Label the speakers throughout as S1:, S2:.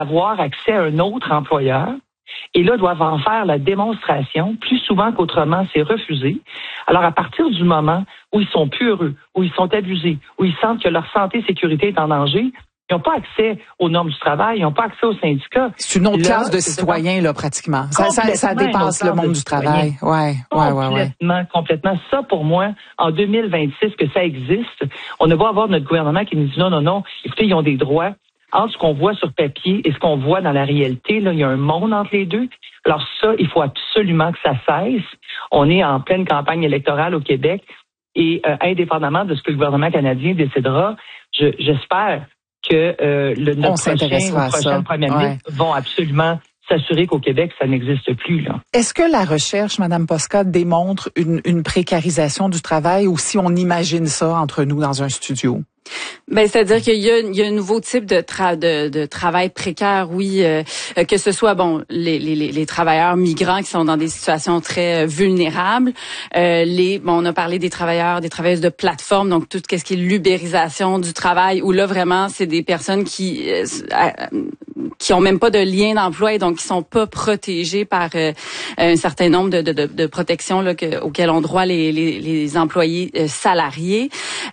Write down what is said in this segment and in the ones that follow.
S1: avoir accès à un autre employeur. Et là, doivent en faire la démonstration. Plus souvent qu'autrement, c'est refusé. Alors, à partir du moment où ils sont plus heureux, où ils sont abusés, où ils sentent que leur santé et sécurité est en danger, ils n'ont pas accès aux normes du travail, ils n'ont pas accès aux syndicats.
S2: C'est une autre classe de citoyens, là, pratiquement. Ça dépasse le monde du travail.
S1: Complètement. Ça, pour moi, en 2026, que ça existe, on ne va avoir notre gouvernement qui nous dit non, écoutez, ils ont des droits. Entre ce qu'on voit sur papier et ce qu'on voit dans la réalité, là, il y a un monde entre les deux. Alors ça, il faut absolument que ça cesse. On est en pleine campagne électorale au Québec et indépendamment de ce que le gouvernement canadien décidera, j'espère que notre prochain premier ministre vont absolument s'assurer qu'au Québec, ça n'existe plus, là.
S2: Est-ce que la recherche, Madame Posca, démontre une précarisation du travail ou si on imagine ça entre nous dans un studio?
S3: Ben, c'est-à-dire qu'il y a un nouveau type de travail précaire, oui, que ce soit les travailleurs migrants qui sont dans des situations très vulnérables, on a parlé des travailleuses de plateforme, donc tout ce qui est l'ubérisation du travail, où là vraiment c'est des personnes qui ont même pas de lien d'emploi et donc qui sont pas protégées par un certain nombre de protections là auxquelles ont droit les employés salariés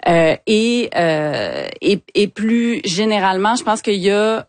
S3: et plus généralement, je pense qu'il y a,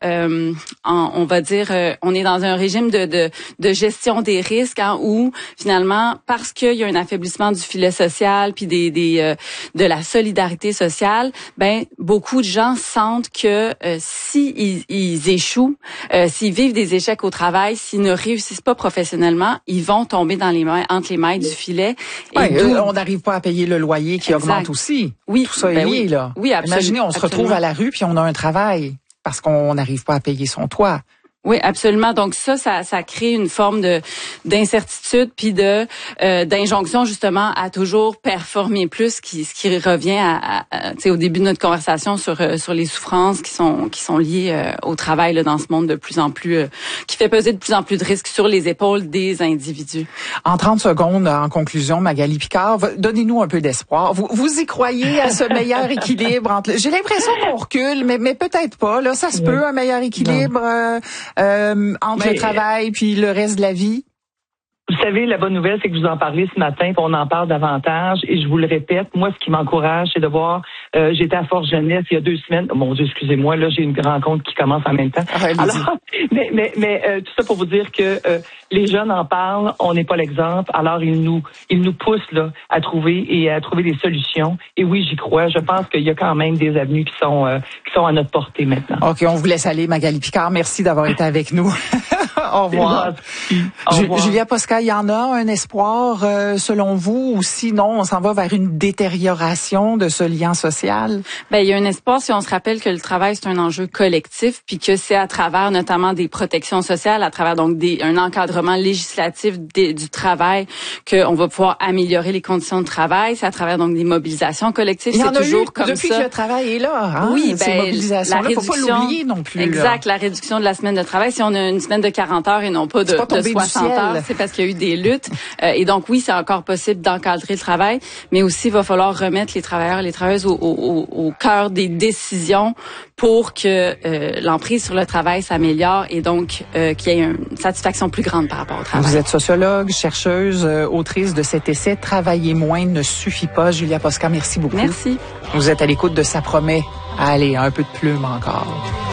S3: on va dire, on est dans un régime de gestion des risques où finalement, parce qu'il y a un affaiblissement du filet social puis de la solidarité sociale, ben beaucoup de gens sentent que si ils échouent, s'ils vivent des échecs au travail, s'ils ne réussissent pas professionnellement, ils vont tomber entre les mailles du filet.
S2: On n'arrive pas à payer le loyer qui augmente aussi.
S3: Oui,
S2: tout ça est lié là.
S3: Oui, absolument.
S2: Imaginez, on se retrouve à la rue puis on a un travail parce qu'on n'arrive pas à payer son toit.
S3: Oui, absolument. Donc ça crée une forme d'incertitude puis d'injonction justement à toujours performer plus, ce qui revient au début de notre conversation sur les souffrances qui sont liées au travail là, dans ce monde de plus en plus qui fait peser de plus en plus de risques sur les épaules des individus.
S2: En 30 secondes, en conclusion, Magali Picard, donnez-nous un peu d'espoir. Vous y croyez à ce meilleur équilibre entre... J'ai l'impression qu'on recule, mais peut-être pas. Là, ça se peut, un meilleur équilibre entre le travail puis le reste de la vie?
S1: Vous savez, la bonne nouvelle, c'est que vous en parlez ce matin, puis on en parle davantage. Et je vous le répète, moi, ce qui m'encourage, c'est de voir... j'étais à Force Jeunesse il y a 2 semaines. Oh, mon Dieu, excusez-moi, là, j'ai une rencontre qui commence en même temps. Alors, mais tout ça pour vous dire que les jeunes en parlent, on n'est pas l'exemple. Alors, ils nous poussent là à trouver des solutions. Et oui, j'y crois. Je pense qu'il y a quand même des avenues qui sont à notre portée maintenant.
S2: OK, on vous laisse aller, Magali Picard. Merci d'avoir été avec nous. Au revoir. Julia Posca, il y en a un espoir selon vous ou sinon on s'en va vers une détérioration de ce lien social?
S3: Ben, il y a un espoir si on se rappelle que le travail c'est un enjeu collectif puis que c'est à travers notamment des protections sociales, à travers donc un encadrement législatif du travail qu'on va pouvoir améliorer les conditions de travail. C'est à travers donc des mobilisations collectives.
S2: Il y en a
S3: toujours
S2: eu
S3: comme
S2: depuis que le travail est là. Hein?
S3: Oui,
S2: ces mobilisations-là, faut pas l'oublier non plus.
S3: Exact,
S2: là.
S3: la réduction de la semaine de travail. Si on a une semaine de 40 heures et non pas de 60 heures, c'est parce qu'il y a eu des luttes. Et donc oui, c'est encore possible d'encadrer le travail, mais aussi il va falloir remettre les travailleurs et les travailleuses au cœur des décisions pour que l'emprise sur le travail s'améliore et donc qu'il y ait une satisfaction plus grande par rapport au travail.
S2: Vous êtes sociologue, chercheuse, autrice de cet essai « Travailler moins ne suffit pas ». Julia Posca, merci beaucoup.
S3: Merci.
S2: Vous êtes à l'écoute de Ça promet. Allez, un peu de plume encore.